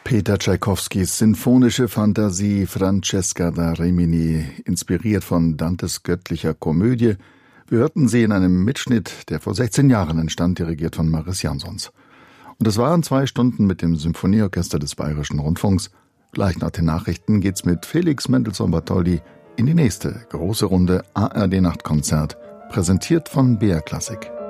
Peter Tschaikowskis sinfonische Fantasie Francesca da Rimini, inspiriert von Dantes göttlicher Komödie. Wir hörten sie in einem Mitschnitt, der vor 16 Jahren entstand, dirigiert von Maris Jansons. Und es waren 2 Stunden mit dem Symphonieorchester des Bayerischen Rundfunks. Gleich nach den Nachrichten geht's mit Felix Mendelssohn-Bartholdy in die nächste große Runde ARD Nachtkonzert, präsentiert von BR Klassik.